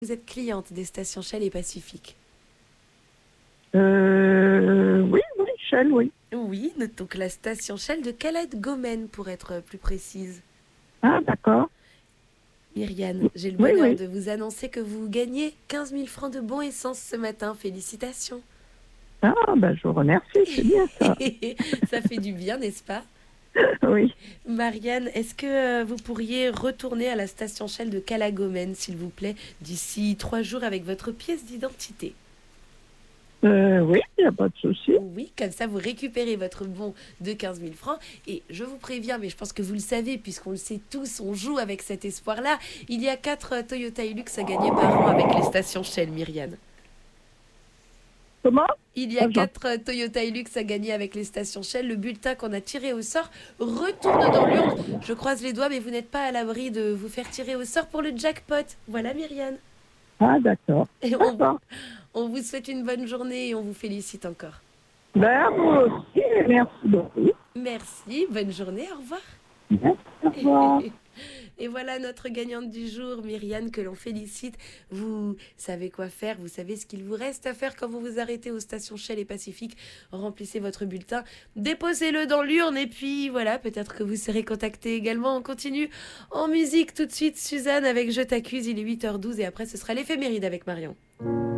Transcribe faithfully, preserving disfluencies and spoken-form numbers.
Vous êtes cliente des stations Shell et Pacifique. Euh, oui, oui, Shell, oui. Oui, donc la station Shell de Calais-Gomène pour être plus précise. Ah, d'accord. Myriane, j'ai le Oui, bonheur oui. de vous annoncer que vous gagnez quinze mille francs de bons essence ce matin. Félicitations. Ah, ben, je vous remercie, c'est bien ça. Ça fait du bien, n'est-ce pas? Oui. Marianne, est-ce que euh, vous pourriez retourner à la station Shell de Calais-Gomène, s'il vous plaît, d'ici trois jours avec votre pièce d'identité? Euh, oui, il n'y a pas de souci. Oui, comme ça vous récupérez votre bon de quinze mille francs. Et je vous préviens, mais je pense que vous le savez, puisqu'on le sait tous, on joue avec cet espoir-là. Il y a quatre euh, Toyota Hilux à gagner par an avec les stations Shell, Myriane. Comment? Il y a Ah, j'en- quatre euh, Toyota Hilux à gagner avec les stations Shell. Le bulletin qu'on a tiré au sort retourne dans l'urne. Je croise les doigts, mais vous n'êtes pas à l'abri de vous faire tirer au sort pour le jackpot. Voilà, Myriane. Ah, d'accord. Et on, D'accord. on vous souhaite une bonne journée et on vous félicite encore. Ben, vous aussi, merci beaucoup. Merci, bonne journée, au revoir. Merci, au revoir. Et voilà notre gagnante du jour, Myriane, que l'on félicite. Vous savez quoi faire, vous savez ce qu'il vous reste à faire quand vous vous arrêtez aux stations Shell et Pacifique. Remplissez votre bulletin, déposez-le dans l'urne et puis voilà, peut-être que vous serez contacté également. On continue en musique tout de suite, Suzanne avec Je t'accuse, il est huit heures douze et après ce sera l'éphéméride avec Marion.